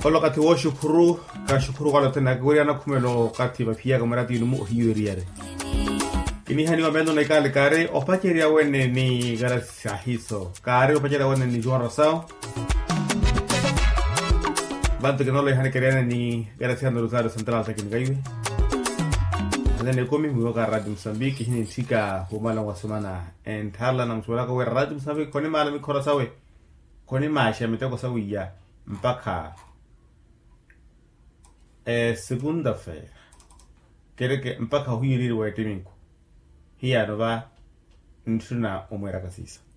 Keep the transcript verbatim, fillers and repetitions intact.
Kolo kati wo shukuru ka shukuru kala tena gori ana kumelo kati ba pia kamera ti numu hiuriare. Ini hani wa mendo na kale kare o pakeria wene ni gara sahiso. Kare o pakeria wene ni Joan Rosao. Bantu que no le hani querer ni gara siendo Rosario Central sa kin gaiwe. Nene komi mu ga Radio Mozambique hini tika humala wa semana en tarla na mswala ko Radio Mozambique koni mala mi kora sawe. Koni maisha mitako sawiya mpaka eh segunda-feira. Quero que mpaka huiriri wa timinku. Hiya no va ntuna umwera kasisa.